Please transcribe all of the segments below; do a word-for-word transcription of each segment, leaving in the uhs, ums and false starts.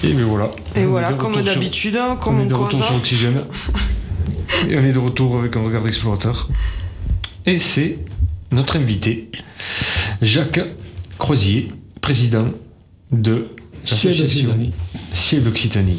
Et bien voilà. Et voilà, comme d'habitude, sur, comme on, on est de retour cause. sur Oxygène. Et on est de retour avec un regard d'explorateur. Et c'est notre invité, Jacques Croisier, président de Ciel d'Occitanie. Ciel d'Occitanie.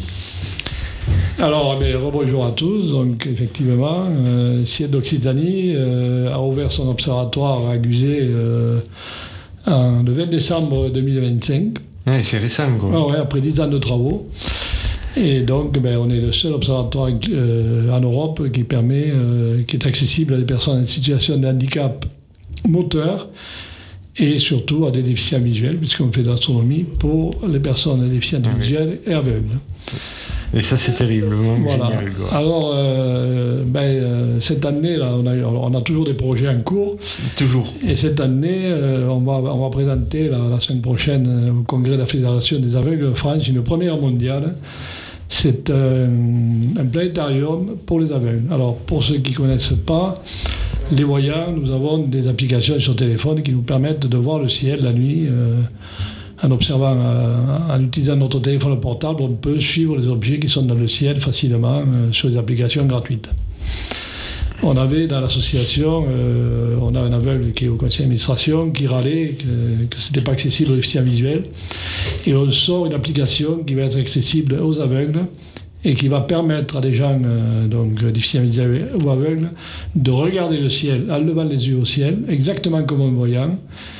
Alors, eh bonjour à tous. Donc, effectivement, euh, Ciel d'Occitanie euh, a ouvert son observatoire à Guzet euh, en, le vingt décembre deux mille vingt-cinq. Ouais, c'est récent, quoi. Ah ouais, après dix ans de travaux. Et donc, ben, on est le seul observatoire euh, en Europe qui permet, euh, qui est accessible à des personnes en situation de handicap moteur et surtout à des déficients visuels, puisqu'on fait de l'astronomie pour les personnes déficientes ah, visuelles oui. et aveugles. Et ça, c'est terrible, voilà. Génial, quoi. Alors, euh, ben, euh, cette année, là, on a, on a toujours des projets en cours. Toujours. Et cette année, euh, on, va, on va présenter la, la semaine prochaine euh, au congrès de la Fédération des aveugles de France une première mondiale. C'est euh, un planétarium pour les aveugles. Alors, pour ceux qui ne connaissent pas, les voyants, nous avons des applications sur téléphone qui nous permettent de voir le ciel la nuit. Euh, en observant, euh, en utilisant notre téléphone portable, on peut suivre les objets qui sont dans le ciel facilement euh, sur des applications gratuites. On avait dans l'association, euh, on a un aveugle qui est au conseil d'administration qui râlait que, que ce n'était pas accessible aux déficients visuels. Et on sort une application qui va être accessible aux aveugles et qui va permettre à des gens euh, donc, déficients visuels ou aveugles de regarder le ciel en levant les yeux au ciel, exactement comme un voyant.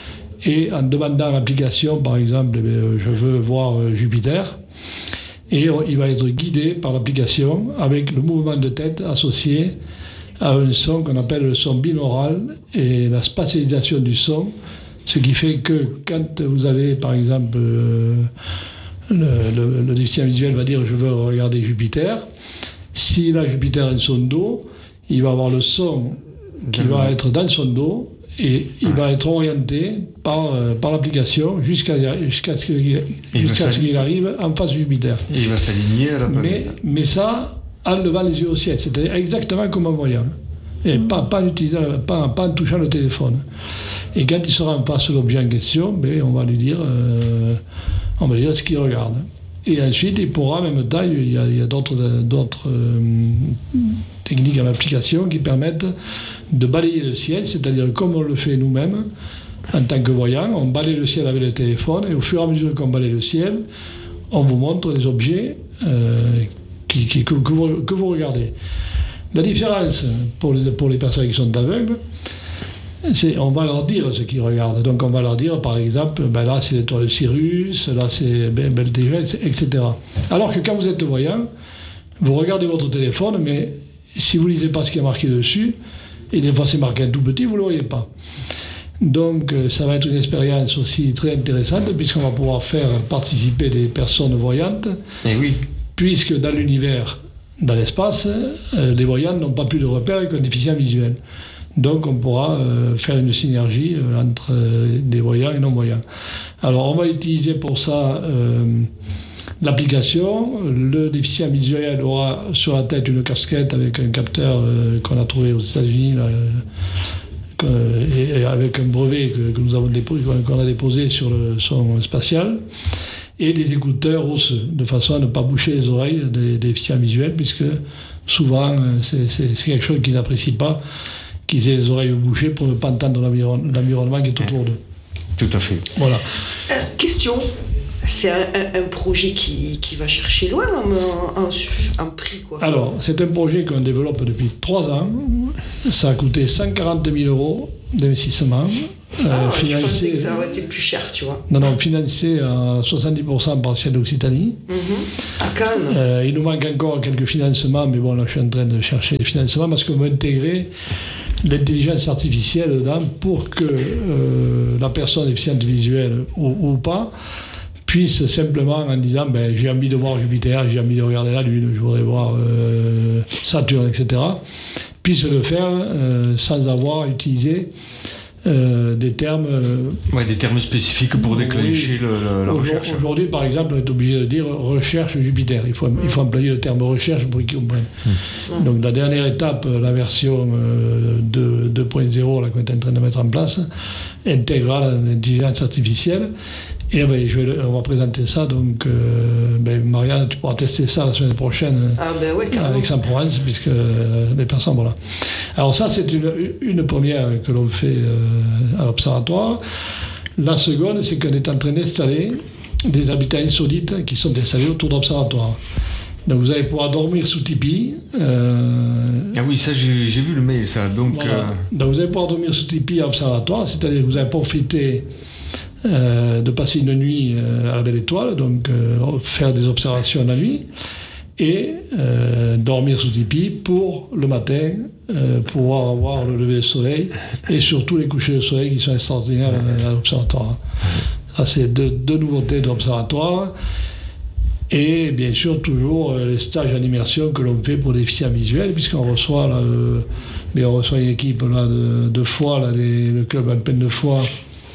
Et en demandant à l'application, par exemple, eh je veux voir Jupiter, et il va être guidé par l'application avec le mouvement de tête associé à un son qu'on appelle le son binaural et la spatialisation du son, ce qui fait que quand vous avez, par exemple, euh, le, le, le déficient visuel va dire « je veux regarder Jupiter », s'il a Jupiter dans son dos, il va avoir le son qui va être dans son dos, et il va être orienté par, euh, par l'application jusqu'à, jusqu'à ce qu'il, jusqu'à ce qu'il arrive en face de Jupiter. Et il va s'aligner à la planète. Mais, mais ça, en levant les yeux au ciel, c'est-à-dire exactement comme un voyant. Et pas, pas, en utilisant, pas, pas en touchant le téléphone. Et quand il sera en face de l'objet en question, ben, on va lui dire, euh, on va lui dire ce qu'il regarde. Et ensuite, il pourra, en même temps, il y a, il y a d'autres, d'autres euh, techniques en application qui permettent de balayer le ciel, c'est-à-dire comme on le fait nous-mêmes, en tant que voyant, on balaye le ciel avec le téléphone, et au fur et à mesure qu'on balaye le ciel, on vous montre les objets euh, qui, qui, que, que, vous, que vous regardez. La différence pour les, pour les personnes qui sont aveugles, c'est on va leur dire ce qu'ils regardent. Donc on va leur dire, par exemple, ben là c'est l'étoile de Sirius, là c'est Betelgeuse, et cetera. Alors que quand vous êtes voyant, vous regardez votre téléphone, mais si vous ne lisez pas ce qui est marqué dessus, et des fois c'est marqué en tout petit, vous ne le voyez pas. Donc ça va être une expérience aussi très intéressante, puisqu'on va pouvoir faire participer des personnes voyantes, et oui. puisque dans l'univers, dans l'espace, euh, les voyants n'ont pas plus de repères avec un déficient visuel. Donc on pourra euh, faire une synergie euh, entre euh, des voyants et non-voyants. Alors on va utiliser pour ça euh, l'application. Le déficient visuel aura sur la tête une casquette avec un capteur euh, qu'on a trouvé aux États-Unis là, euh, et, et avec un brevet que, que nous avons déposé, qu'on a déposé sur le son spatial, et des écouteurs osseux, de façon à ne pas boucher les oreilles des, des déficients visuels, puisque souvent c'est, c'est, c'est quelque chose qu'ils n'apprécient pas, qu'ils aient les oreilles bouchées pour ne pas entendre l'environ, l'environnement qui est autour d'eux. Tout à fait. Voilà. Euh, question. C'est un, un, un projet qui, qui va chercher loin en, en, en prix, quoi. Alors, c'est un projet qu'on développe depuis trois ans. Ça a coûté cent quarante mille euros d'investissement. Ah, euh, ouais, financé, je pensais que ça euh, aurait été plus cher, tu vois. Non, non, financé à soixante-dix pour cent par Ciel d'Occitanie. Mm-hmm. À Cannes. Euh, il nous manque encore quelques financements, mais bon, là, je suis en train de chercher les financements parce qu'on va intégrer l'intelligence artificielle dedans pour que euh, la personne déficiente visuelle ou, ou pas puisse simplement, en disant ben, j'ai envie de voir Jupiter, j'ai envie de regarder la Lune, je voudrais voir euh, Saturne, et cetera, puisse le faire euh, sans avoir à utiliser euh, des termes... Euh, ouais, des termes spécifiques pour déclencher oui, le, la recherche. Aujourd'hui, par exemple, on est obligé de dire recherche Jupiter. Il faut, mmh. il faut employer le terme recherche pour qu'ils comprennent. Mmh. Donc la dernière étape, la version euh, deux point zéro qu'on est en train de mettre en place, intégrera l'intelligence artificielle. Et ben, je vais, on va présenter ça, donc euh, ben, Marianne, tu pourras tester ça la semaine prochaine ah, ben ouais, à Aix-en-Provence, puisque euh, les personnes, voilà. Alors ça, c'est une, une première que l'on fait euh, à l'Observatoire. La seconde, c'est qu'on est en train d'installer des habitats insolites qui sont installés autour de l'Observatoire. Donc vous allez pouvoir dormir sous tipi. Euh, ah oui, ça j'ai, j'ai vu le mail, ça. Donc, voilà. euh... Donc vous allez pouvoir dormir sous tipi à l'Observatoire, c'est-à-dire que vous allez profiter euh, de passer une nuit euh, à la Belle Étoile, donc euh, faire des observations la nuit, et euh, dormir sous tipi pour le matin euh, pouvoir avoir le lever du soleil et surtout les couchers de soleil qui sont extraordinaires à, à l'Observatoire. Ça, c'est deux, deux nouveautés de l'Observatoire. Et bien sûr, toujours euh, les stages en immersion que l'on fait pour les déficients visuels, puisqu'on reçoit, là, euh, mais on reçoit une équipe là, de, de foie, là, les, le club alpin de foie,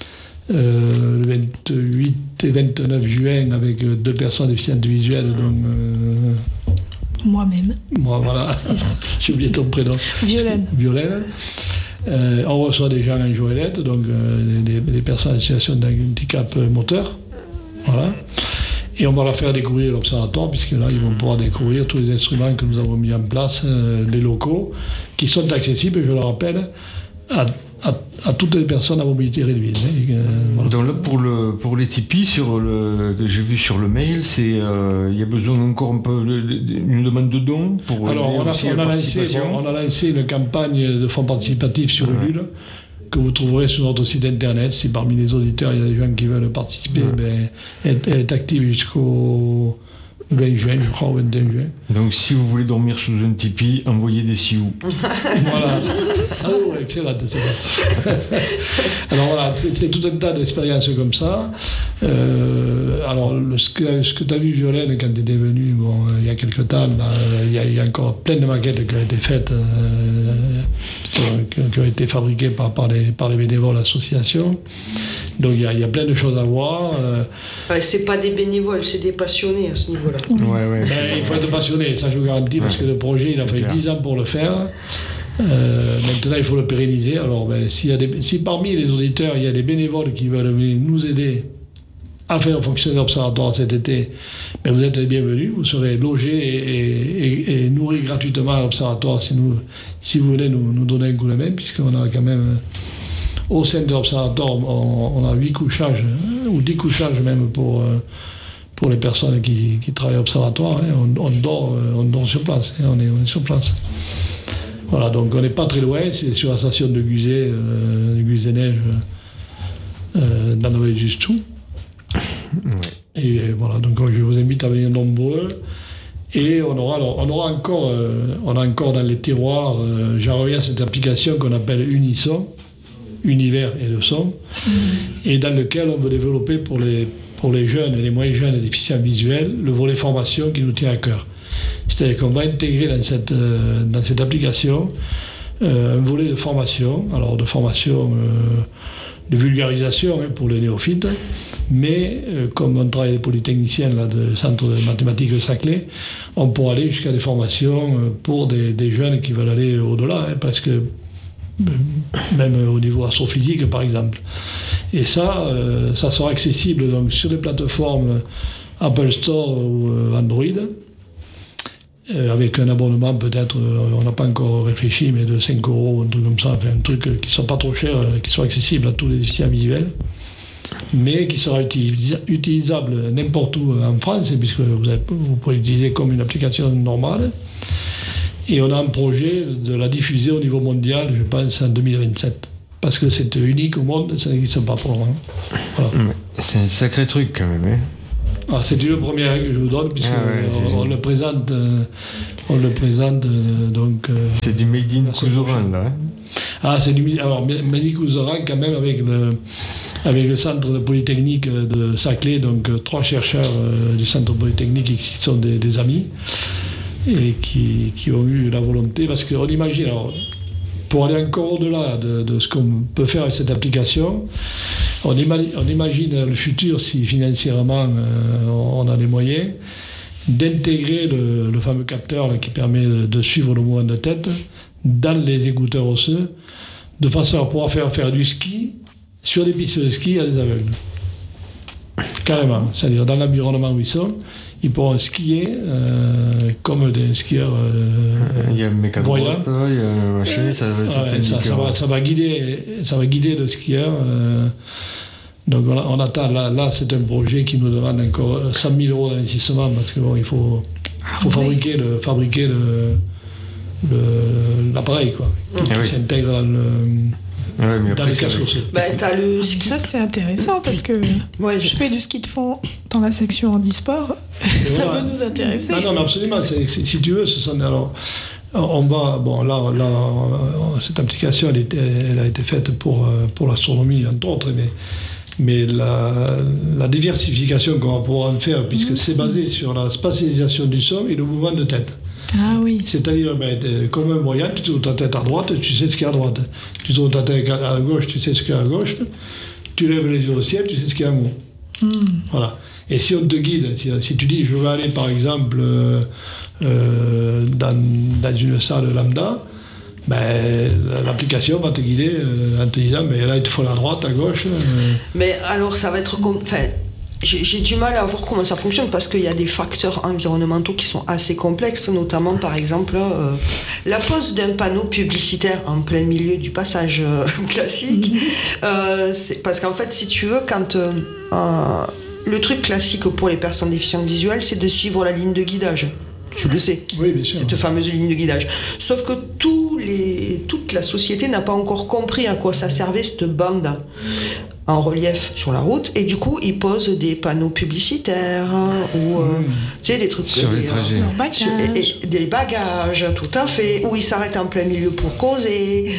euh, le vingt-huit et vingt-neuf juin, avec euh, deux personnes déficientes visuelles. Donc, euh, moi-même. Moi, voilà. J'ai oublié ton prénom. Violaine. Violaine. Euh, on reçoit des gens en joëlette, donc euh, des, des personnes en situation de handicap moteur. Voilà. Et on va leur faire découvrir l'Observatoire, puisque là, ils vont pouvoir découvrir tous les instruments que nous avons mis en place, euh, les locaux, qui sont accessibles, je le rappelle, à, à, à toutes les personnes à mobilité réduite. Hein, euh, voilà. Donc là, pour, le, pour les tipis, sur le, que j'ai vu sur le mail, c'est il euh, y a besoin encore un peu d'une demande de dons pour. Alors, on a, on, a lancé, bon, on a lancé une campagne de fonds participatifs sur ouais. Ulule, que vous trouverez sur notre site internet. Si parmi les auditeurs il y a des gens qui veulent participer, ouais. ben, elle est active jusqu'au vingt juin, je crois, au vingt et un juin. Donc si vous voulez dormir sous un tipi, envoyez des sioux. Voilà. Ah oui, excellent, c'est bon. Alors voilà, c'est, c'est tout un tas d'expériences comme ça. Euh, alors le, ce que, ce que tu as vu, Violaine, quand tu étais venue, bon, euh, il y a quelques temps, là, il, y a, il y a encore plein de maquettes qui ont été faites, euh, qui, qui ont été fabriquées par, par, les, par les bénévoles associations. Donc il y, a, il y a plein de choses à voir. Euh, ouais, c'est pas des bénévoles, c'est des passionnés à ce niveau-là. Ouais, ouais, ben, il faut être passionné, ça je vous garantis, ouais. parce que le projet, il a fallu dix ans pour le faire. Euh, maintenant, il faut le pérenniser. Alors, ben, s'il y a des, si parmi les auditeurs, il y a des bénévoles qui veulent nous aider à faire fonctionner l'Observatoire cet été, ben, vous êtes les bienvenus. Vous serez logés et, et, et nourris gratuitement à l'Observatoire si, nous, si vous voulez nous, nous donner un coup de main, puisqu'on a quand même, au sein de l'Observatoire, on, on a huit couchages, hein, ou dix couchages même pour, pour les personnes qui, qui travaillent à l'Observatoire. Hein. On, on, dort, on dort sur place, hein, on, est, on est sur place. Voilà, donc on n'est pas très loin, c'est sur la station de Guzet, euh, de Guzet-Neige, euh, dans la vallée du Stou. Ouais. Et, et voilà, donc je vous invite à venir nombreux. Et on aura, alors, on aura encore, euh, on a encore dans les tiroirs, euh, j'en reviens à cette application qu'on appelle Unison, Univers et le son, mmh. et dans lequel on veut développer pour les, pour les jeunes et les moins jeunes et déficients visuels le volet formation qui nous tient à cœur. C'est-à-dire qu'on va intégrer dans cette, euh, dans cette application euh, un volet de formation, alors de formation euh, de vulgarisation hein, pour les néophytes, mais euh, comme on travaille avec les polytechniciens là, du centre de mathématiques de Saclay, on pourra aller jusqu'à des formations euh, pour des, des jeunes qui veulent aller au-delà, hein, parce que euh, même au niveau astrophysique par exemple. Et ça, euh, ça sera accessible donc, sur les plateformes Apple Store ou euh, Android. Euh, avec un abonnement peut-être, euh, on n'a pas encore réfléchi, mais de cinq euros, un truc comme ça, enfin, un truc euh, qui ne soit pas trop cher, euh, qui soit accessible à tous les déficients visuels, mais qui sera utilisa- utilisable n'importe où en France, puisque vous, avez, vous pouvez l'utiliser comme une application normale. Et on a un projet de la diffuser au niveau mondial, je pense, en deux mille vingt-sept. Parce que c'est unique au monde, ça n'existe pas pour le moment. Voilà. C'est un sacré truc quand même, hein. Ah, c'est une première que je vous donne, puisqu'on ah ouais, on, on le présente, euh, on le présente euh, donc... Euh, c'est du Made in Couserans, là. Hein. Ah, c'est du alors, Made in Couserans, quand même, avec le, avec le centre de Polytechnique de Saclay, donc euh, trois chercheurs euh, du centre Polytechnique qui sont des, des amis, et qui, qui ont eu la volonté, parce qu'on imagine... Alors, pour aller encore au-delà de, de ce qu'on peut faire avec cette application, on, ima- on imagine le futur, si financièrement euh, on a les moyens, d'intégrer le, le fameux capteur là, qui permet de, de suivre le mouvement de tête dans les écouteurs osseux, de façon à pouvoir faire faire du ski sur des pistes de ski à des aveugles. carrément. C'est-à-dire dans l'environnement où ils sont, ils pourront skier euh, comme des skieurs euh, il y a un mec à voyants. droite, il y a un machin, ça, ça, Ouais, ça, ça, va, ça, va guider, ça va guider le skieur. Euh, donc on, on attend, là, là c'est un projet qui nous demande encore cent mille euros d'investissement parce qu'il bon, il faut, Ah, faut oui. fabriquer, le, fabriquer le, le, l'appareil quoi, qui, Ah qui oui. s'intègre dans le, Ouais, mais dans après, le c'est casque vrai. osseux. Ben, t'as le Ah, ski. Ça, c'est intéressant parce que Ouais, je je- fais du ski de fond dans la section handisport. Ça voilà. peut nous intéresser. Non, non, mais absolument. C'est- c'est- si tu veux, ce sont alors. On va, bon, là, là, cette application, elle, était- elle a été faite pour, euh, pour l'astronomie, entre autres, mais, mais la, la diversification qu'on va pouvoir en faire, puisque c'est basé sur la spatialisation du son et le mouvement de tête. Ah oui. C'est-à-dire, ben, t'es comme un voyant, tu tournes ta tête à droite, tu sais ce qu'il y a à droite. Tu tournes ta tête à gauche, tu sais ce qu'il y a à gauche. Tu lèves les yeux au ciel, tu sais ce qu'il y a en haut. Hmm. Voilà. Et si on te guide, si, si tu dis je veux aller par exemple euh, euh, dans, dans une salle lambda, ben, l'application va te guider euh, en te disant ben, là il te faut la droite, à gauche. euh. Mais alors, ça va être comme. Enfin, j'ai j'ai du mal à voir comment ça fonctionne parce qu'il y a des facteurs environnementaux qui sont assez complexes, notamment par exemple euh, la pose d'un panneau publicitaire en plein milieu du passage euh, classique. Euh, c'est- parce qu'en fait, si tu veux, quand. euh, euh, le truc classique pour les personnes déficientes visuelles, c'est de suivre la ligne de guidage. Tu le sais. Oui, bien sûr. Cette fameuse ligne de guidage. Sauf que tous les, toute la société n'a pas encore compris à quoi ça servait cette bande en relief sur la route, et du coup ils posent des panneaux publicitaires hein, ou euh, tu sais des trucs Sur les des, trajets. Leur sur- bagage. et- et des bagages, tout à fait, où ils s'arrêtent en plein milieu pour causer.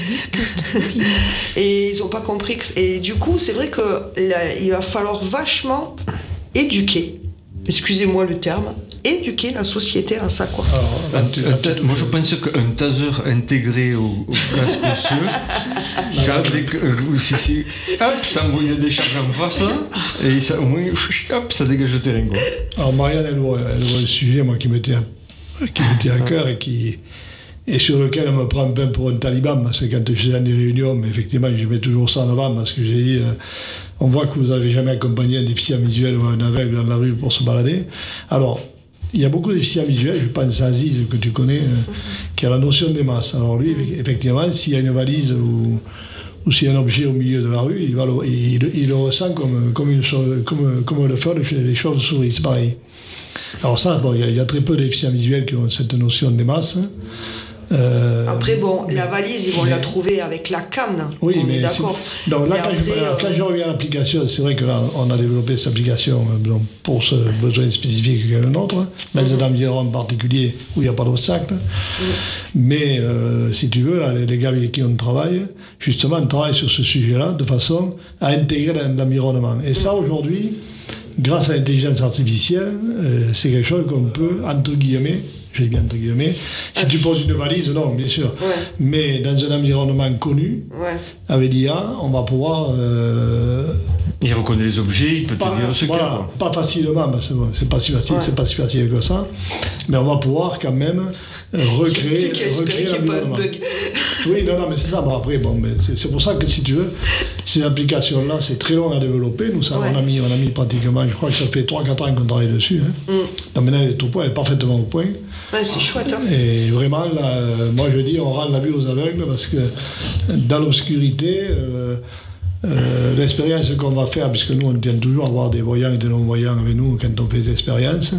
Et ils n'ont pas compris. Que, et du coup, c'est vrai que là, il va falloir vachement éduquer, excusez-moi le terme, éduquer la société à ça, quoi. Alors, Un- tu- un ta- moi je pense qu'un taser intégré au, au casque osseux, ça, dès que, euh, si, si, hop, ça envoie des charges en face et ça, au moins hop, ça dégage le terrain. Quoi. alors Marianne, elle voit, elle voit le sujet moi, qui m'était à, qui m'était à cœur et, qui, et sur lequel elle me prend un peu pour un taliban, parce que quand je suis dans des réunions, mais effectivement, je mets toujours ça en avant, parce que j'ai dit, euh, on voit que vous n'avez jamais accompagné un déficient visuel ou un aveugle dans la rue pour se balader. Alors, il y a beaucoup de déficients visuels, je pense à Aziz, que tu connais, euh, qui a la notion des masses. Alors lui, effectivement, s'il y a une valise ou, ou s'il y a un objet au milieu de la rue, il, va le, il, il le ressent comme, comme, une, chose- comme, comme le font les, les chauves-souris, c'est pareil. Alors ça, bon, il y, a- il y a très peu de déficients visuels qui ont cette notion des masses. Euh, Après, bon, la valise, ils vont mais- la trouver avec la canne, Oui, on mais est d'accord. c'est- donc là, Mais quand, après, je, euh, quand je reviens à l'application, c'est vrai que là, on a développé cette application euh, donc, pour ce besoin spécifique qu'est le nôtre, dans un environnement particulier où il n'y a pas d'obstacle. Mais euh, si tu veux, là, les, les gars avec qui on travaille, justement, on travaille sur ce sujet-là de façon à intégrer l'environnement. Et ça, aujourd'hui, grâce à l'intelligence artificielle, euh, c'est quelque chose qu'on peut, entre guillemets, j'ai bien entre guillemets, si tu poses une valise, non, bien sûr, Ouais. mais dans un environnement connu, ouais. avec l'I A, on va pouvoir... euh, Il reconnaît les objets, il peut te pas, dire ce qu'il y a. voilà, quoi. pas facilement, parce que bon, c'est pas si facile, Ouais. c'est pas si facile que ça, mais on va pouvoir quand même euh, recréer, Qui a espéré recréer qu'il n'y ait pas un l'environnement. bug. Oui, non, non, mais c'est ça. Bon, après, bon, mais c'est, c'est pour ça que si tu veux, ces applications-là, c'est très long à développer. Nous, ça, Ouais. on, a mis, on a mis pratiquement, je crois que ça fait trois quatre ans qu'on travaille dessus. Hein. Mm. Donc maintenant, elle est au point, elle est parfaitement au point. Ouais, c'est chouette, hein. Et vraiment, là, euh, moi je dis, on rend la vue aux aveugles parce que dans l'obscurité, euh, euh, l'expérience qu'on va faire, puisque nous on tient toujours à avoir des voyants et des non-voyants avec nous quand on fait des expériences,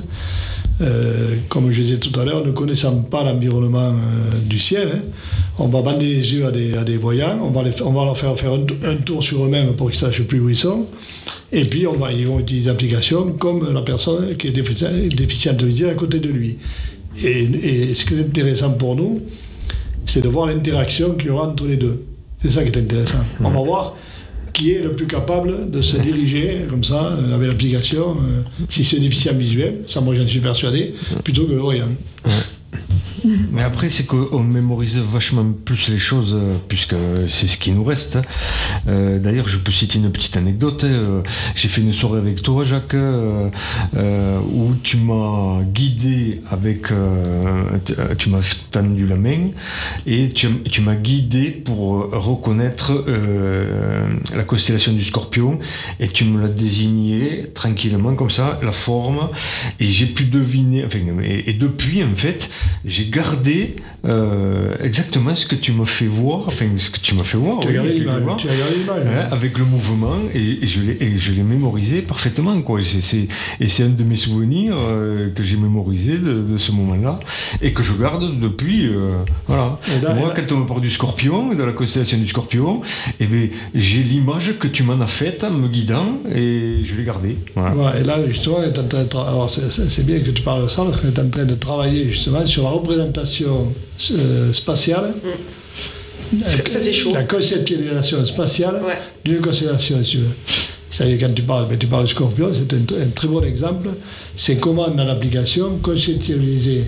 euh, comme je disais tout à l'heure, ne connaissant pas l'environnement euh, du ciel, hein, on va bander les yeux à des, à des voyants, on va, les, on va leur faire faire un, un tour sur eux-mêmes pour qu'ils ne sachent plus où ils sont, et puis on va, ils vont utiliser l'application comme la personne qui est déficiente, déficiente visuelle à côté de lui. Et, et ce qui est intéressant pour nous, c'est de voir l'interaction qu'il y aura entre les deux. C'est ça qui est intéressant. Mmh. On va voir qui est le plus capable de se diriger comme ça, avec l'application, euh, si c'est déficient visuel, ça moi j'en suis persuadé, plutôt que le voyant. Ouais. Mais après, c'est qu'on mémorise vachement plus les choses, euh, puisque c'est ce qui nous reste. Hein. Euh, d'ailleurs, je peux citer une petite anecdote. Hein. J'ai fait une soirée avec toi, Jacques, euh, euh, où tu m'as guidé avec... Euh, tu, tu m'as tendu la main et tu, tu m'as guidé pour reconnaître euh, la constellation du Scorpion et tu me l'as désigné tranquillement comme ça, la forme, et j'ai pu deviner, enfin, et, et depuis en fait, j'ai gardé euh, exactement ce que tu m'as fait voir, enfin ce que tu m'as fait voir, tu oui, as regardé l'image, voir, tu as regardé l'image, ouais, ouais. avec le mouvement et, et je l'ai, et je l'ai mémorisé parfaitement, quoi. C'est, c'est, et c'est un de mes souvenirs euh, que j'ai mémorisé de, de ce moment-là et que je garde depuis. Euh, voilà. Là, moi, quand on me parle du Scorpion, de la constellation du Scorpion, eh bien, j'ai l'image que tu m'en as faite en me guidant et je l'ai gardée. Voilà. Voilà, et là, justement, on est en train de tra- alors c'est, c'est, c'est bien que tu parles de ça, parce qu'on est en train de travailler justement sur la représentation euh, spatiale. Mmh. Euh, ça, c'est chaud. La conceptualisation spatiale ouais. d'une constellation, si tu veux. C'est-à-dire, quand tu parles, ben, tu parles de Scorpion, c'est un, un très bon exemple. C'est comment, dans l'application, conceptualiser.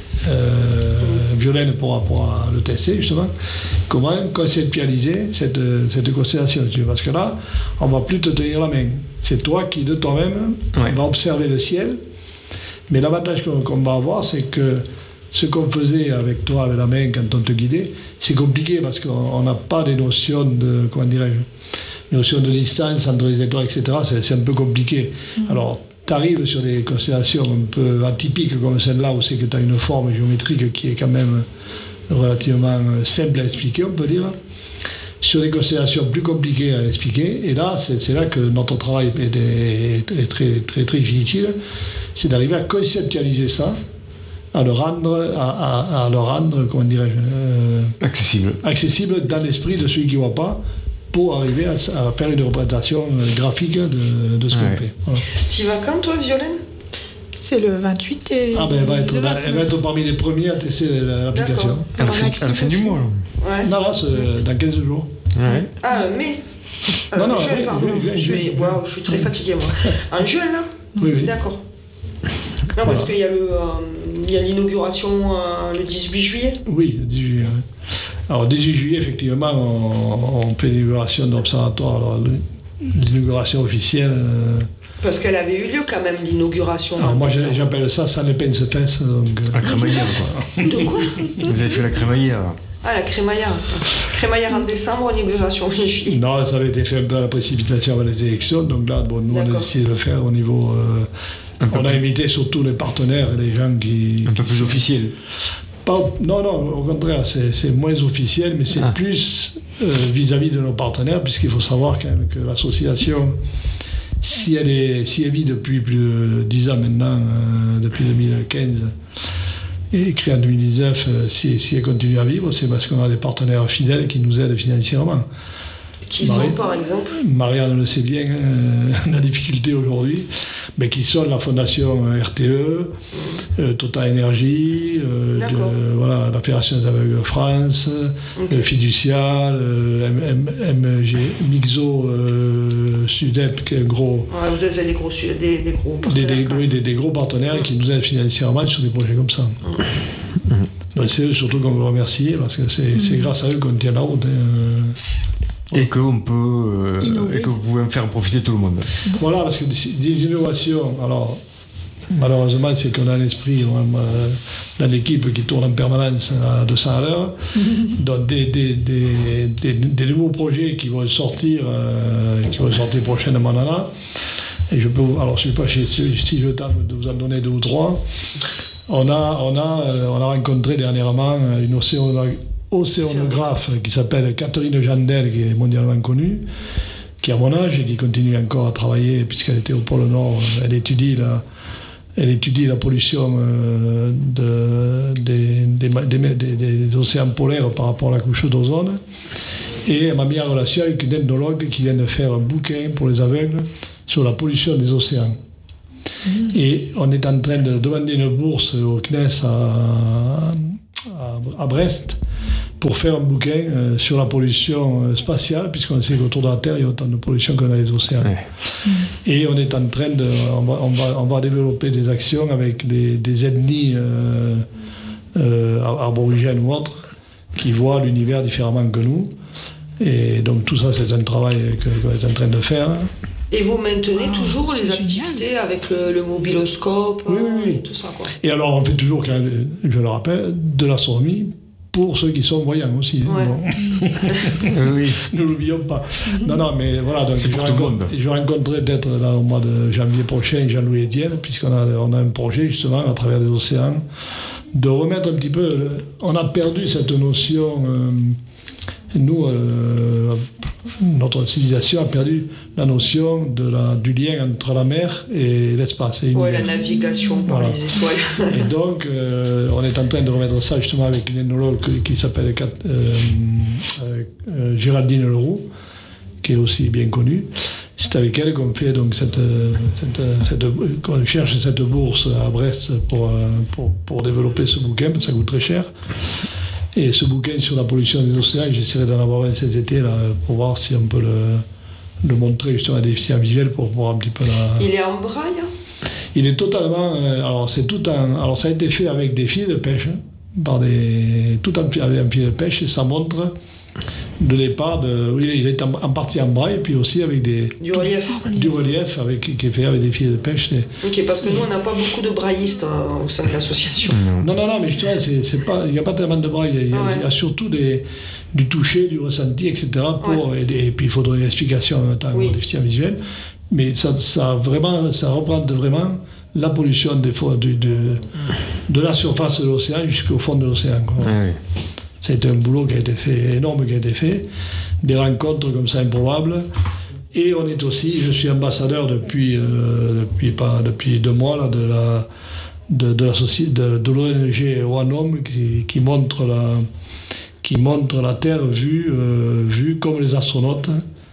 Euh, Violaine pourra, pourra le tester justement, comment conceptualiser cette, cette constellation, parce que là on ne va plus te tenir la main, c'est toi qui de toi-même ouais. va observer le ciel, mais l'avantage qu'on, qu'on va avoir, c'est que ce qu'on faisait avec toi avec la main quand on te guidait, c'est compliqué parce qu'on n'a pas des notions de, comment dirais-je, des notions de distance entre les étoiles, et cetera. C'est, c'est un peu compliqué. Mmh. Alors tu arrives sur des constellations un peu atypiques comme celle-là, où c'est que tu as une forme géométrique qui est quand même relativement simple à expliquer, on peut dire, sur des constellations plus compliquées à expliquer. Et là, c'est, c'est là que notre travail est, est, est très, très, très difficile, c'est d'arriver à conceptualiser ça, à le rendre, à, à, à le rendre, comment dirais-je, euh, accessible. accessible dans l'esprit de celui qui ne voit pas, pour arriver à, à faire une représentation graphique de, de ce ouais. qu'on fait. Voilà. Tu vas quand, toi, Violaine ? C'est le vingt-huit et... Ah ben elle va, être, elle va être parmi les premiers à tester l'application. À la fin, à la fin du mois. Ouais. Non, là, c'est dans quinze jours. Ouais. Ah, mais... Euh, non, non, juin, oui, pardon. Oui, oui, je, suis, wow, je suis très fatiguée, moi. En juin, là ? Oui, oui. D'accord. Non, voilà. Parce qu'il y a, le, euh, il y a l'inauguration euh, le dix-huit juillet. Oui, le dix-huit juillet. Ouais. Alors, le dix-huit juillet, effectivement, on, on fait l'inauguration de l'observatoire. Alors, l'inauguration officielle... Euh, Parce qu'elle avait eu lieu quand même, l'inauguration. Alors moi j'appelle ça sans les pinces fesses. Donc... La crémaillère, quoi. De quoi ? Vous avez fait la crémaillère. Ah, la crémaillère. Crémaillère en décembre, inauguration en juillet. Non, ça avait été fait un peu à la précipitation avant les élections. Donc là, bon, nous D'accord. on a décidé de le faire au niveau... Euh, on a plus... invité surtout les partenaires et les gens qui... Un peu plus officiel. Pas, non, non, au contraire, c'est, c'est moins officiel, mais c'est ah. plus euh, vis-à-vis de nos partenaires, puisqu'il faut savoir quand même que l'association... Si elle, est, si elle vit depuis plus de dix ans maintenant, euh, depuis deux mille quinze, et créée en deux mille dix-neuf, euh, si, si elle continue à vivre, c'est parce qu'on a des partenaires fidèles qui nous aident financièrement. Qui Marie, sont par exemple Marianne le sait bien, euh, la difficulté aujourd'hui, mais qui sont la fondation R T E, mmh. euh, Total Énergie, euh, de, voilà, la Fédération des aveugles France, okay. le Fiducial, euh, M- M- MG, Mixo, euh, Sudep, qui est gros. Ouais, vous avez des gros, des, des gros partenaires. Des, des, oui, des, des gros partenaires mmh. qui nous aident financièrement sur des projets comme ça. Mmh. Donc c'est eux surtout qu'on veut remercier, parce que c'est, mmh. c'est grâce à eux qu'on tient la route. Hein. Et qu'on peut, euh, et que vous pouvez en faire profiter tout le monde. Voilà, parce que des, des innovations, alors malheureusement, c'est qu'on a un esprit euh, dans l'équipe qui tourne en permanence à deux cents à l'heure. Donc des, des, des, des, des nouveaux projets qui vont sortir, euh, qui vont sortir prochainement là. Et je peux, alors je ne sais pas si, si je tente de vous en donner deux ou trois. On a, on a, euh, on a rencontré dernièrement une océanographe. océanographe qui s'appelle Catherine Jandel, qui est mondialement connue, qui a mon âge et qui continue encore à travailler, puisqu'elle était au pôle Nord. Elle étudie la, elle étudie la pollution euh, de, des, des, des, des, des océans polaires par rapport à la couche d'ozone. Et elle m'a mis en relation avec une ethnologue qui vient de faire un bouquin pour les aveugles sur la pollution des océans. Mmh. Et on est en train de demander une bourse au C N E S à, à, à Brest pour faire un bouquin euh, sur la pollution euh, spatiale, puisqu'on sait qu'autour de la Terre, il y a autant de pollution qu'on a les océans. Ouais. Mmh. Et on est en train de... On va, on va, on va développer des actions avec les, des ethnies euh, euh, aborigènes ou autres qui voient l'univers différemment que nous. Et donc tout ça, c'est un travail que, qu'on est en train de faire. Et vous maintenez Wow, toujours c'est les génial. activités avec le, le mobiloscope Oui, oui, oui. et tout ça, quoi. Et alors, on fait toujours, quand même, je le rappelle, de l'astronomie pour ceux qui sont voyants aussi. Ouais. Bon. Euh, oui. Ne l'oublions pas. Non, non, mais voilà. Donc, C'est pour je tout le rencontre- monde. Je rencontrerai peut-être là, au mois de janvier prochain Jean-Louis Etienne, puisqu'on a, on a un projet justement à travers les océans de remettre un petit peu. le- on a perdu cette notion. euh, nous, euh, notre civilisation a perdu la notion de la, du lien entre la mer et l'espace. Et Ouais, la l'univers. navigation par Voilà. les étoiles. Et donc, euh, on est en train de remettre ça justement avec une ethnologue qui, qui s'appelle Cat- euh, euh, euh, Géraldine Leroux, qui est aussi bien connue. C'est avec elle qu'on fait donc cette, euh, cette, euh, cette- qu'on cherche cette bourse à Brest pour, euh, pour, pour développer ce bouquin, parce que ça coûte très cher. Et ce bouquin sur la pollution des océans, j'essaierai d'en avoir un cet été là, pour voir si on peut le, le montrer justement à des déficients visuels pour voir un petit peu la. Il est en braille. Il est totalement. euh, alors, c'est tout en. Alors, ça a été fait avec des filets de pêche, par des, tout en, fi- avec un filet de pêche, et ça montre le départ de. Oui, il est en, en partie en braille, puis aussi avec des. Du relief. Du relief avec, qui est fait avec des filets de pêche. et- Ok, parce que nous, on n'a pas beaucoup de braillistes hein, au sein de l'association. Non, non, non, mais justement, c'est, c'est pas, il n'y a pas tellement de braille. Il y a, Ouais. il y a surtout des, du toucher, du ressenti, et cetera. Pour, et, des- et puis, il faut donner une explication en même temps Oui. aux déficients visuels. Mais ça, ça, vraiment, ça représente vraiment la pollution des fois de, de, de la surface de l'océan jusqu'au fond de l'océan. quoi. Ah oui. C'est un boulot qui a été fait, énorme qui a été fait, des rencontres comme ça improbables. Et on est aussi, je suis ambassadeur depuis, euh, depuis, pas, depuis deux mois là, de la de, de, la soci- de, de l'O N G One Home qui, qui, montre la, qui montre la Terre vue, euh, vue comme les astronautes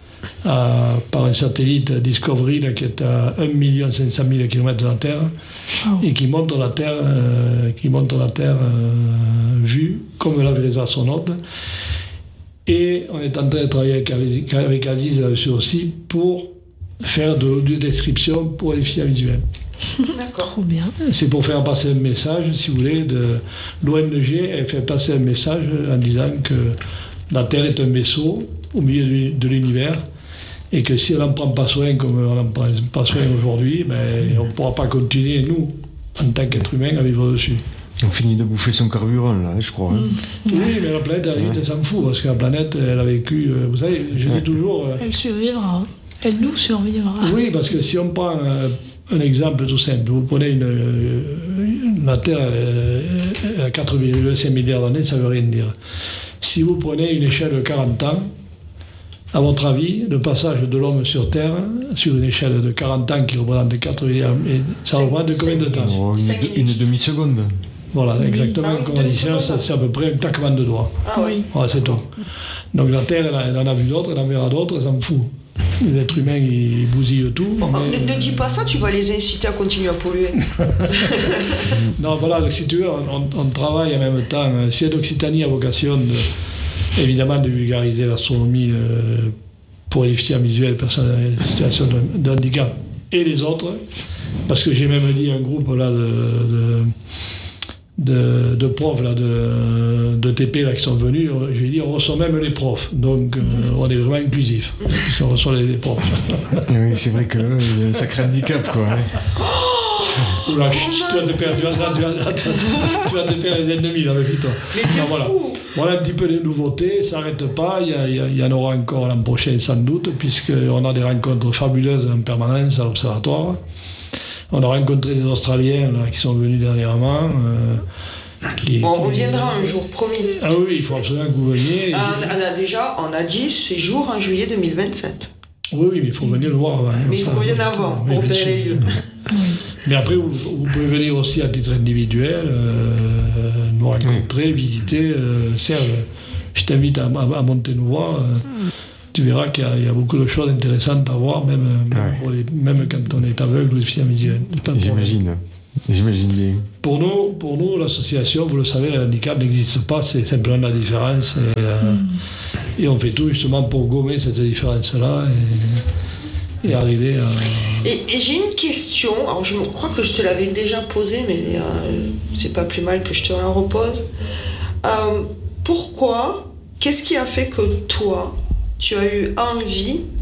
à- par un satellite Discovery là, qui est à un million cinq cent mille kilomètres de la Terre Wow. et qui montre la Terre, euh, qui montre la Terre euh, vue comme la vue des astronautes. Et on est en train de travailler avec, avec- avec Aziz là-dessus aussi pour faire de l'audio-description pour les déficients visuels. D'accord. Trop bien. C'est pour faire passer un message, si vous voulez, de l'O N G, elle fait passer un message en disant que la Terre est un vaisseau au milieu du- de l'univers et que si on n'en prend pas soin comme on n'en prend pas soin aujourd'hui, ben, on ne pourra pas continuer, nous, en tant qu'être humain, à vivre dessus. On finit de bouffer son carburant, là, je crois. hein. Oui, mais la planète, à la limite, elle s'en fout, parce que la planète, elle a vécu, euh, vous savez, je dis toujours... euh, Elle survivra. Elle nous survivra. Oui, parce que si on prend euh, un exemple tout simple, vous prenez une, euh, la Terre euh, à quatre virgule cinq milliards d'années, ça ne veut rien dire. Si vous prenez une échelle de quarante ans, à votre avis, le passage de l'homme sur Terre, sur une échelle de quarante ans qui représente quatre milliards, ça représente combien de temps Oh, Cinq une, une minutes. demi-seconde. Voilà, exactement, Ah oui, comme on dit, demi-seconde. ça, c'est à peu près un claquement de doigts. Ah oui. Voilà, c'est tout. Donc la Terre, elle, elle en a vu d'autres, elle en verra d'autres, elle s'en fout. Les êtres humains, ils bousillent tout. Bon, mais- ne, ne dis pas ça, tu vas les inciter à continuer à polluer. Non, voilà, donc, si tu veux, on, on travaille en même temps. euh, Si l'Occitanie a vocation, de, évidemment, de vulgariser l'astronomie euh, pour les déficients visuels, personnes en situation de, de handicap et les autres, parce que j'ai même dit à un groupe là, de, de, de, de profs là, de, de T P là, qui sont venus, j'ai dit on reçoit même les profs, donc euh, on est vraiment inclusif, puisqu'on reçoit les, les profs. Oui, c'est vrai que euh, il y a un sacré handicap, quoi. hein. Oula, chut, tu vas te faire, tu vas, tu vas- tu vas te faire les ennemis, là, méfie-toi. Mais t'es Non, voilà. fou. Voilà un petit peu les nouveautés, ça n'arrête pas, il y, a- il y a- il y en aura encore l'an prochain sans doute, puisqu'on a des rencontres fabuleuses en permanence à l'Observatoire. On a rencontré des Australiens là, qui sont venus dernièrement. euh, qui, Bon, on qui- reviendra un jour, promis. Ah oui, il faut absolument que vous veniez. Ah, on, on a déjà, on a dit séjour en juillet deux mille vingt-sept. Oui, oui, mais il faut venir le voir avant. hein, Mais il faut ça, qu'on vienne ça, avant, oui, pour bien repérer sûr. les lieux. Mais après, vous, vous pouvez venir aussi à titre individuel, euh, nous rencontrer, visiter. euh, Serge, je t'invite à, à- à monter nous voir. euh, tu verras qu'il y, a- il y a beaucoup de choses intéressantes à voir, même, même, Ouais. pour les- même quand on est aveugle ou déficient visuel. Pas de problème. J'imagine. J'imagine bien. Pour nous, pour nous, l'association, vous le savez, le handicap n'existe pas, c'est simplement la différence. Et, euh, et on fait tout justement pour gommer cette différence-là et, et arriver à... Et, et j'ai une question, alors je me- crois que je te l'avais déjà posée, mais euh, c'est pas plus mal que je te la repose. Euh, pourquoi, qu'est-ce qui a fait que toi, tu as eu envie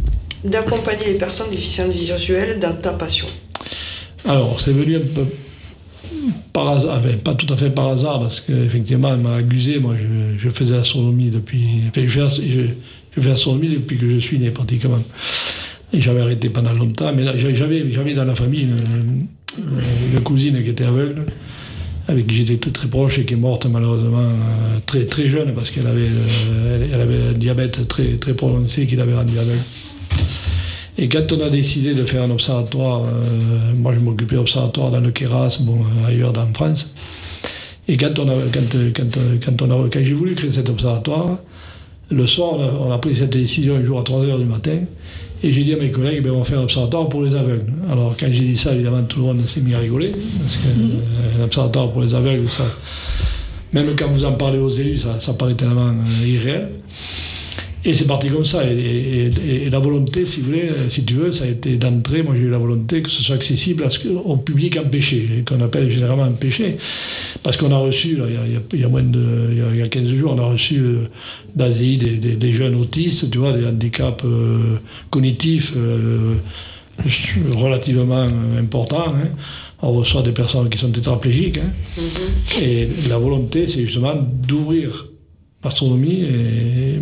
d'accompagner les personnes déficientes visuelles dans ta passion? Alors, c'est venu un peu par hasard, enfin, pas tout à fait par hasard, parce qu'effectivement, elle m'a accusé. Moi, je, je faisais l'astronomie depuis. Enfin, je fais, je, je fais l'astronomie depuis que je suis né, pratiquement. Et j'avais arrêté pendant longtemps, mais là, j'avais, j'avais dans la famille une, une, une cousine qui était aveugle, avec qui j'étais très, très proche et qui est morte malheureusement euh, très, très jeune, parce qu'elle avait, euh, elle avait un diabète très, très prononcé qui l'avait rendu aveugle. Et quand on a décidé de faire un observatoire, euh, moi je m'occupais d'observatoire dans le Queyras, bon, ailleurs en France, et quand, on a, quand, quand, quand, on a, quand j'ai voulu créer cet observatoire, le soir on a, on a pris cette décision un jour à trois heures du matin, et j'ai dit à mes collègues, ben, on va faire un observatoire pour les aveugles. Alors quand j'ai dit ça, évidemment tout le monde s'est mis à rigoler, parce qu'un mmh. observatoire pour les aveugles, ça, même quand vous en parlez aux élus, ça, ça paraît tellement euh, irréel. Et c'est parti comme ça, et, et, et la volonté, si vous voulez, si tu veux, ça a été d'entrée, moi j'ai eu la volonté que ce soit accessible à ce, au public empêché, qu'on appelle généralement empêché, parce qu'on a reçu, là, il, y a, il y a moins de, il y a, il y a quinze jours, on a reçu euh, d'Asie des, des, des jeunes autistes, tu vois, des handicaps euh, cognitifs euh, relativement importants, hein. On reçoit des personnes qui sont tétraplégiques, hein. Mm-hmm. Et la volonté, c'est justement d'ouvrir l'astronomie et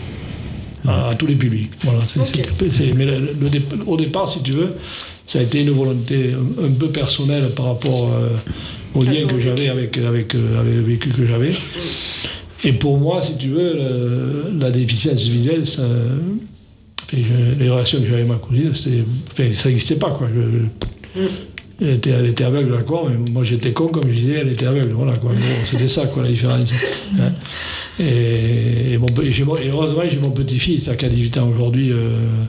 À, à tous les publics. Voilà, c'est, okay. c'est, c'est, mais le, le, au départ, si tu veux, ça a été une volonté un, un peu personnelle par rapport euh, au lien que j'avais avec, avec, euh, avec le vécu que j'avais. Et pour moi, si tu veux, le, la déficience visuelle, ça, je, les relations que j'avais avec ma cousine, enfin, ça n'existait pas, quoi. Je, mm. elle, était, elle était aveugle, d'accord, mais moi j'étais con, comme je disais, elle était aveugle. Voilà, quoi. Bon, c'était ça, quoi, la différence. Hein. Et, et, mon, et, j'ai, et heureusement, j'ai mon petit-fils qui a dix-huit ans aujourd'hui, euh,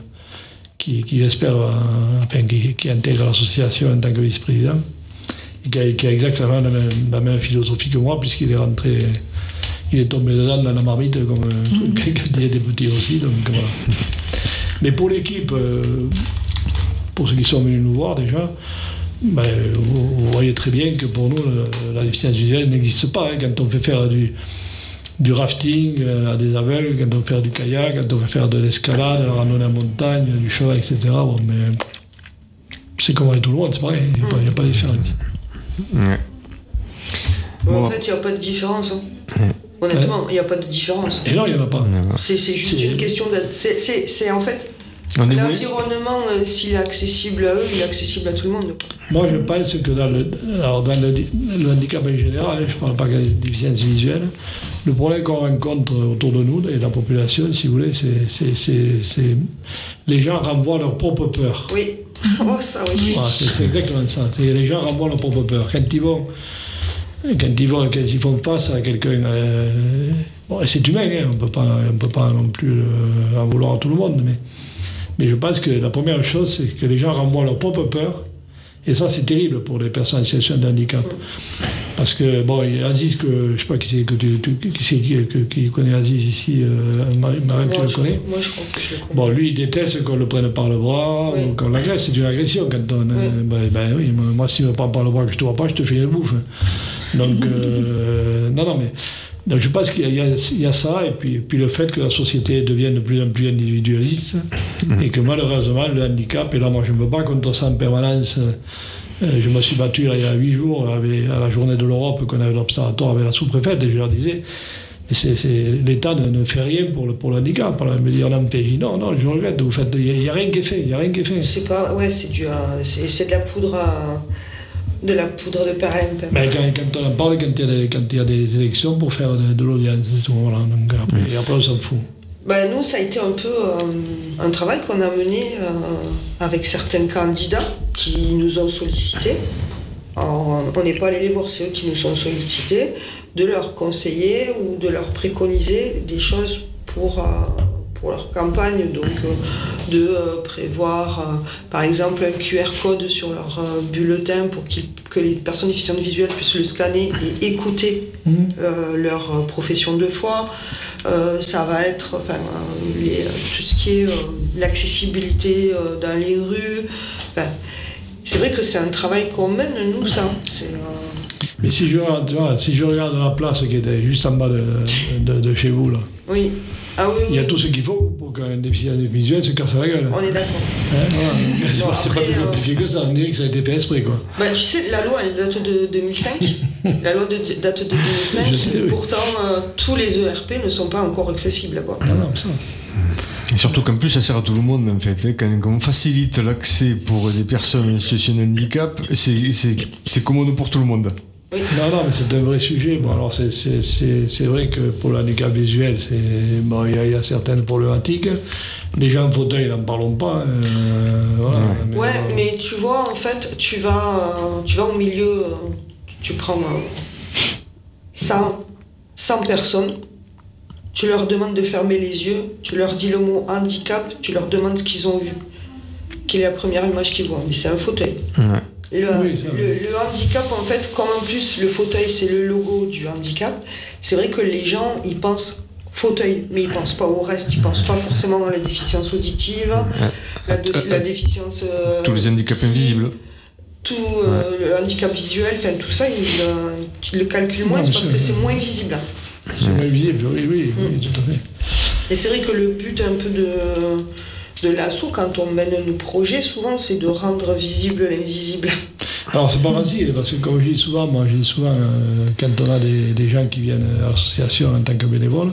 qui, qui j'espère, euh, enfin, qui, qui intègre l'association en tant que vice-président, et qui a, qui a exactement la même, la même philosophie que moi, puisqu'il est rentré, il est tombé dedans dans la marmite, comme mmh. quand il était petit aussi. Donc, voilà. Mais pour l'équipe, euh, pour ceux qui sont venus nous voir déjà, ben, vous, vous voyez très bien que pour nous, la, la déficience visuelle n'existe pas. Hein, quand on fait faire du du rafting à des aveugles, quand on fait faire du kayak, quand on fait faire de l'escalade, de la randonnée en montagne, du cheval, et cetera. Bon, mais c'est comme avec tout le monde, c'est pareil, il n'y a, a pas de différence. Ouais. Bon, en fait, il n'y a pas de différence. Hein. Ouais. Honnêtement, il ouais. n'y a pas de différence. Et non, il n'y en a pas. C'est, c'est juste c'est... une question de... C'est, c'est, c'est en fait... L'environnement, euh, s'il est accessible à eux, il est accessible à tout le monde. Moi, je pense que dans le, alors dans le, le handicap en général, je ne parle pas de déficience visuelle, le problème qu'on rencontre autour de nous et la population, si vous voulez, c'est, c'est, c'est, c'est les gens renvoient leur propre peur. Oui, oh, ça oui. Voilà, c'est, c'est exactement ça. C'est, les gens renvoient leur propre peur. Quand ils vont, quand ils vont, quand ils font face à quelqu'un, euh, bon, c'est humain, hein, on ne peut pas non plus euh, en vouloir à tout le monde, mais Mais je pense que la première chose, c'est que les gens renvoient leur propre peur. Et ça, c'est terrible pour les personnes en situation de handicap. Parce que, bon, Aziz, que, je ne sais pas qui c'est, que tu, tu, qui, c'est qui, que, qui connaît Aziz ici, euh, Marie, tu le connais? Moi, je crois que je le connais. Bon, lui, il déteste qu'on le prenne par le bras, oui. ou qu'on l'agresse. C'est une agression quand on... Oui. Euh, ben, ben oui, moi, si tu me prends par le bras que je ne te vois pas, je te fais une bouffe. Donc, euh, non, non, mais... Donc je pense qu'il y a, il y a ça, et puis, puis le fait que la société devienne de plus en plus individualiste, mmh. et que malheureusement le handicap, et là moi je ne me bats contre ça en permanence, euh, je me suis battu là, il y a huit jours avec, à la journée de l'Europe qu'on avait l'observatoire avec la sous-préfète, et je leur disais, mais c'est, c'est, l'État ne, ne fait rien pour le, pour le handicap. Alors, elle me dit, on en fait. Non, non, je regrette, vous faites, il n'y a, a rien qui est fait, il n'y a rien qui est fait. C'est pas, ouais, c'est, du, c'est, c'est de la poudre à... de la poudre de perlimpin. Ben, quand, quand on en parle, quand il y a des, quand il y a des élections pour faire de, de l'audience, c'est tout, voilà. Donc, après, mmh. Et après, on s'en fout. Ben, nous, ça a été un peu euh, un travail qu'on a mené euh, avec certains candidats qui nous ont sollicités. Alors, on n'est pas allé les voir, c'est eux qui nous ont sollicités, de leur conseiller ou de leur préconiser des choses pour... Euh, pour leur campagne, donc euh, de euh, prévoir euh, par exemple un Q R code sur leur euh, bulletin pour que les personnes déficientes visuelles puissent le scanner et écouter mmh. euh, leur euh, profession de foi. Euh, ça va être enfin, euh, les, tout ce qui est euh, l'accessibilité euh, dans les rues. Enfin, c'est vrai que c'est un travail qu'on mène, nous, ça. C'est, euh... Mais si je, regarde, tu vois, si je regarde la place qui était juste en bas de, de, de chez vous, là, Oui. Ah oui, il y a oui. tout ce qu'il faut pour qu'un déficient visuel se casse la gueule. On est d'accord. Hein, voilà. C'est Bon, pas, c'est pas après, plus compliqué que ça, on dirait que ça a été fait exprès, quoi. Bah, tu sais, la loi, elle date de deux mille cinq. La loi de, date de deux mille cinq. Je sais, oui. Pourtant, euh, tous les E R P ne sont pas encore accessibles, quoi. Non, non, ça. Et surtout qu'en plus, ça sert à tout le monde, en fait. Hein. Quand, quand on facilite l'accès pour des personnes en situation de handicap, c'est, c'est, c'est commode pour tout le monde. Oui. Non, non, mais c'est un vrai sujet. Bon, alors c'est, c'est, c'est, c'est vrai que pour le handicap visuel, c'est, bon, il y, a, il y a certaines problématiques. Les gens en fauteuil, n'en parlons pas. Euh, voilà, Ouais, mais, Ouais, euh, mais tu vois, en fait, tu vas, euh, tu vas au milieu, euh, tu prends euh, cent, cent personnes, tu leur demandes de fermer les yeux, tu leur dis le mot handicap, tu leur demandes ce qu'ils ont vu. Quelle est la première image qu'ils voient? Mais c'est un fauteuil. Ouais. Le, Oui, ça, le, oui. le handicap, en fait, comme en plus le fauteuil, c'est le logo du handicap, c'est vrai que les gens, ils pensent fauteuil, mais ils pensent pas au reste, ils pensent pas forcément à la déficience auditive, la, de- la déficience... euh, Tous les handicaps invisibles. Tout euh, le handicap visuel, enfin tout ça, ils, euh, ils le calculent moins, Non, c'est bien parce sûr. que c'est moins visible. c'est moins visible, oui, oui, oui, Mm. tout à fait. Et c'est vrai que le but un peu de, de l'assaut, quand on mène nos projets, souvent, c'est de rendre visible l'invisible. Alors c'est pas facile, parce que comme je dis souvent, moi je dis souvent, euh, quand on a des, des gens qui viennent à l'association en tant que bénévoles,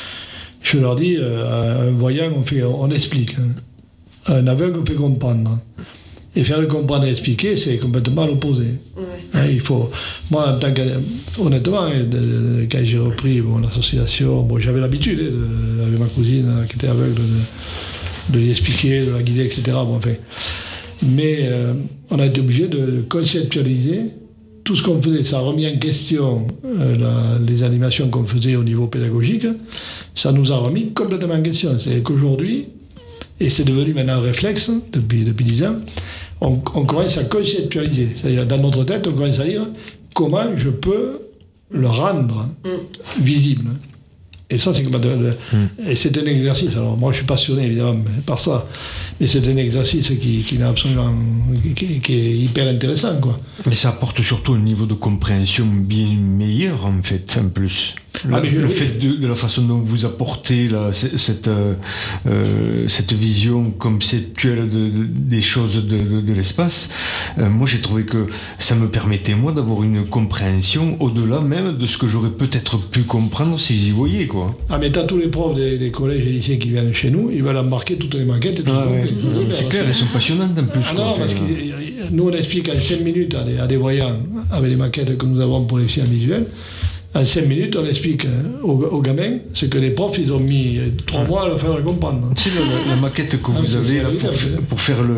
je leur dis, euh, à un voyant, on, fait, on explique. Hein. Un aveugle, on fait comprendre. Et faire le comprendre et expliquer, c'est complètement l'opposé. Ouais. Hein, il faut, moi, en tant que, honnêtement, hein, de- de- quand j'ai repris bon, l'association, bon, j'avais l'habitude, hein, de- avec ma cousine hein, qui était aveugle, de, de lui expliquer, de la guider, et cetera. Bon, enfin. Mais euh, on a été obligé de, de conceptualiser tout ce qu'on faisait. Ça a remis en question euh, la- les animations qu'on faisait au niveau pédagogique. Ça nous a remis complètement en question. C'est qu'aujourd'hui, et c'est devenu maintenant un réflexe hein, depuis, depuis dix ans, on, on commence à conceptualiser. C'est-à-dire, dans notre tête, on commence à dire comment je peux le rendre Mm. visible. Et ça, c'est complètement- Mm. et c'est un exercice. Alors, moi, je suis passionné, évidemment, par ça. Mais c'est un exercice qui, qui, est absolument, qui, qui est hyper intéressant, quoi. Mais ça apporte surtout un niveau de compréhension bien meilleur, en fait, en plus. Le, Ah, mais je- le oui. fait de, de la façon dont vous apportez là, c- cette, euh, euh, cette vision conceptuelle de, de- des choses de, de- de l'espace, euh, moi j'ai trouvé que ça me permettait moi d'avoir une compréhension au-delà même de ce que j'aurais peut-être pu comprendre si j'y voyais, quoi. Ah, mais t'as tous les profs des, des collèges et lycées qui viennent chez nous, ils veulent embarquer toutes les maquettes et tout Ah le ouais. monde. Non, mais c'est clair, elles sont passionnantes en plus. Ah quoi. non, Enfin, parce que euh, nous, on explique en cinq minutes à des, à des voyants, avec les maquettes que nous avons pour les déficients visuels, en cinq minutes, on explique euh, aux, aux gamins ce que les profs, ils ont mis euh, trois mois à leur faire comprendre. Tu sais, la, la maquette que Ah, vous c'est avez là, ça, pour, c'est ça. pour faire le,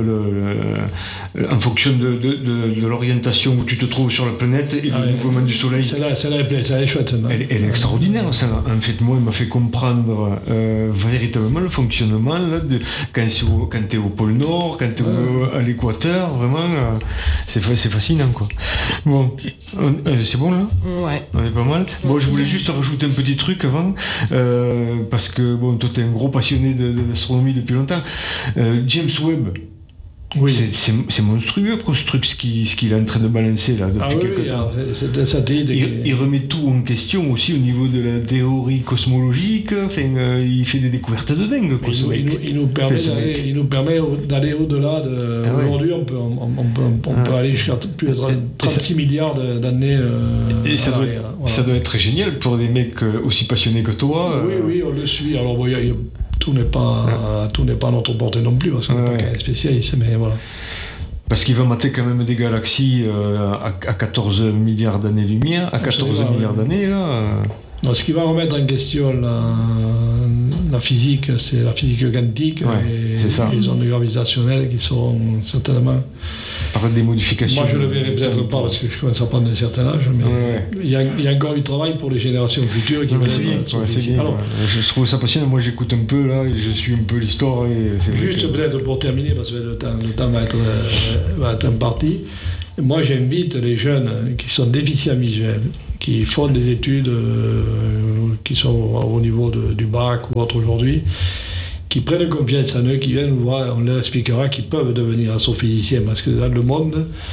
le- le- en fonction de, de, de, de l'orientation où tu te trouves sur la planète et Ah le ouais. mouvement du soleil. Celle-là, celle-là, elle plaît, celle-là est chouette. celle-là. Elle, elle est extraordinaire, ça. En fait, moi, il m'a fait comprendre euh, véritablement le fonctionnement là, de, quand, tu es au pôle Nord, quand tu es Ouais. à l'équateur. Vraiment, euh, c'est, fa- c'est fascinant, quoi. Bon, on- euh, c'est bon, là? Ouais. On est pas mal. Bon, je voulais juste rajouter un petit truc avant, euh, parce que bon, toi, tu es un gros passionné de, de- d'astronomie depuis longtemps. Euh, James Webb, Oui. c'est, c'est, c'est monstrueux, quoi, ce truc, ce qu'il, ce qu'il est en train de balancer là depuis Ah oui, quelques oui, temps. alors, c'est c'est un satellite. Il, qui- il remet tout en question aussi au niveau de la théorie cosmologique. Enfin, euh, il fait des découvertes de dingue, quoi, il, ce nous, il mec. nous- il nous permet Fait, ce d'aller, mec. il nous permet au- d'aller au-delà de. Ah ouais. Aujourd'hui, on peut, on, on peut, on Ah. peut aller jusqu'à plus de Et- et trente-six milliards de- d'années. euh, Et ça à doit, l'arrière, voilà. ça doit être génial pour des mecs euh, aussi passionnés que toi. Oui, euh, oui, on le suit. Alors, bon, il y a- il y a- tout n'est pas, tout n'est pas à notre portée non plus, parce qu'on n'est Ouais. pas qu'un spécialiste, mais voilà. Parce qu'il va mater quand même des galaxies euh, à, à quatorze milliards d'années-lumière, à quatorze Absolument, milliards oui. d'années, là. euh, Donc, ce qui va remettre en question la, la physique, c'est la physique quantique Ouais, et c'est ça. les ondes gravitationnelles qui seront certainement. par des modifications. Moi, je ne le verrai peut-être pas parce que je commence à prendre un certain âge, mais Ouais. il, y a, il y a encore du travail pour les générations futures qui Non, mais vont c'est bien, être- ouais, c'est bien, Alors, ouais. Je, je trouve ça passionnant. Moi, j'écoute un peu là, et je suis un peu l'histoire. Et c'est vrai juste que- peut-être pour terminer, parce que le temps, le temps va, être, euh, va être imparti, moi j'invite les jeunes qui sont déficients visuels, qui font des études euh, qui sont au, au niveau de- du bac ou autre aujourd'hui, qui prennent confiance en eux, qui viennent nous voir, on leur expliquera qu'ils peuvent devenir astrophysiciens, parce que dans le monde,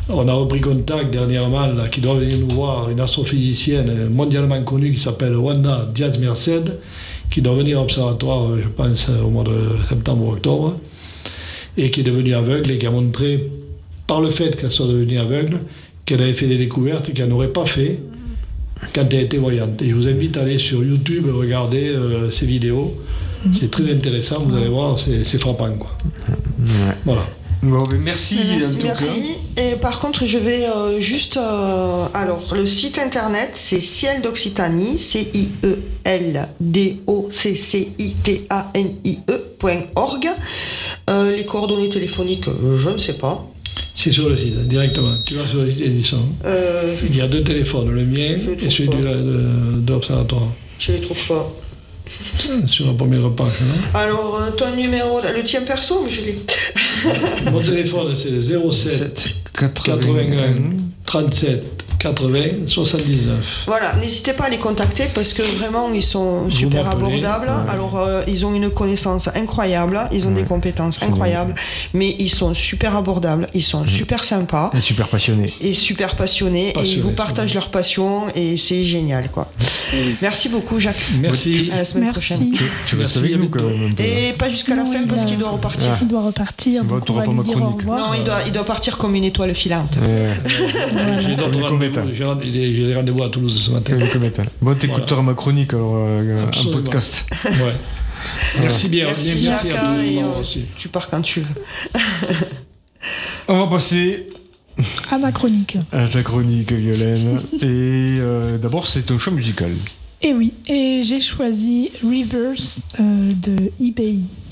On a repris contact dernièrement, là, qui doit venir nous voir, une astrophysicienne mondialement connue qui s'appelle Wanda Diaz-Merced, qui doit venir à l'observatoire, je pense, au mois de septembre ou octobre, et qui est devenue aveugle et qui a montré, par le fait qu'elle soit devenue aveugle, qu'elle avait fait des découvertes qu'elle n'aurait pas fait quand elle était voyante. Et je vous invite à aller sur YouTube, regarder euh, ces vidéos. C'est très intéressant, vous allez voir, c'est, c'est frappant, quoi. Ouais. Voilà. Bon, ben merci, Merci, en tout merci. Et par contre, je vais euh, juste... euh, alors, le site internet, c'est Ciel d'Occitanie, C I E L D O C C I T A N I E point org. Euh, les coordonnées téléphoniques, euh, je ne sais pas. C'est sur le site, directement. Tu vas sur le site Edison. Euh, Il y a deux téléphones, le mien Je et celui trouve de, pas. de, de l'observatoire. je ne les trouve pas. Sur la première page, non? Alors, euh, ton numéro, le tien perso, mais je l'ai. Mon téléphone, c'est le zéro sept quatre-vingt-un trente-sept quatre-vingts soixante-dix-neuf. Voilà, n'hésitez pas à les contacter parce que vraiment ils sont super m'appelez, abordables. ouais. Alors euh, ils ont une connaissance incroyable, ils ont Ouais. des compétences incroyables, mais ils sont super abordables, ils sont super sympas cas. Super passionné. et super passionnés et Passionnés, ils vous c'est partagent vrai. leur passion et c'est génial quoi. Merci beaucoup Jacques. Merci. À la semaine Merci. prochaine. Tu, tu restes Merci, avec à nous quand bientôt. même un peu. Et pas jusqu'à la Non, fin il parce a- qu'il doit repartir. Ah. Il doit repartir, Bon, donc tu on va auras lui pas ma dire au chronique. revoir. Non, il doit, il doit partir comme une étoile filante. Euh, J'ai d'autres Une comète. rendez-vous, j'ai rend- j'ai j'ai des rendez-vous à Toulouse ce matin. Quelle comète. Bon, t'écouteras ma chronique alors, euh, un Absolument. podcast. Ouais. Merci bien. Merci bien, Jacques. à tous de et, m'avoir euh, reçu. tu pars quand tu veux. On va passer À ma chronique. à ta chronique, Violaine. Et euh, d'abord, c'est un choix musical. Et oui, et j'ai choisi Reverse euh, de eBay.